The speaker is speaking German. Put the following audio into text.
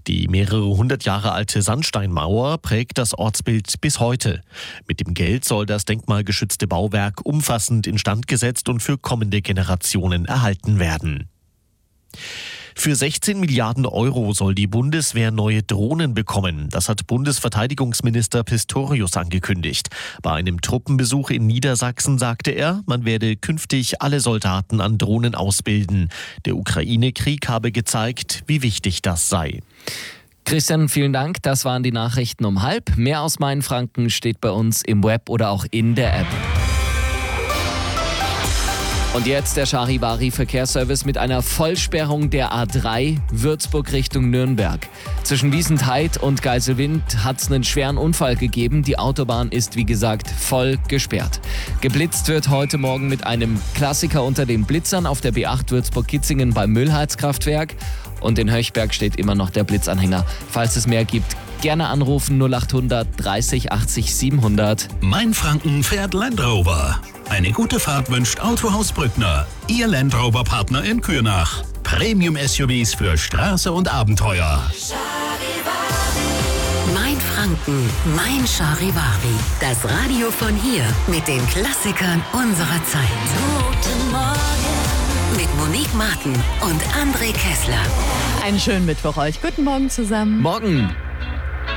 Die mehrere hundert Jahre alte Sandsteinmauer prägt das Ortsbild bis heute. Mit dem Geld soll das denkmalgeschützte Bauwerk umfassend instand gesetzt und für kommende Generationen erhalten werden. Für 16 Milliarden Euro soll die Bundeswehr neue Drohnen bekommen. Das hat Bundesverteidigungsminister Pistorius angekündigt. Bei einem Truppenbesuch in Niedersachsen sagte er, man werde künftig alle Soldaten an Drohnen ausbilden. Der Ukraine-Krieg habe gezeigt, wie wichtig das sei. Christian, vielen Dank. Das waren die Nachrichten um 12:30. Mehr aus Mainfranken steht bei uns im Web oder auch in der App. Und jetzt der Charivari-Verkehrsservice mit einer Vollsperrung der A3 Würzburg Richtung Nürnberg. Zwischen Wiesentheid und Geiselwind hat es einen schweren Unfall gegeben. Die Autobahn ist, wie gesagt, voll gesperrt. Geblitzt wird heute Morgen mit einem Klassiker unter den Blitzern auf der B8 Würzburg-Kitzingen beim Müllheizkraftwerk. Und in Höchberg steht immer noch der Blitzanhänger. Falls es mehr gibt, gerne anrufen 0800 30 80 700. Mainfranken fährt Land Rover. Eine gute Fahrt wünscht Autohaus Brückner. Ihr Land Rover Partner in Kürnach. Premium-SUVs für Straße und Abenteuer. Mainfranken, mein Charivari. Das Radio von hier mit den Klassikern unserer Zeit. Guten Morgen. Mit Monique Martin und André Kessler. Einen schönen Mittwoch euch. Guten Morgen zusammen. Morgen.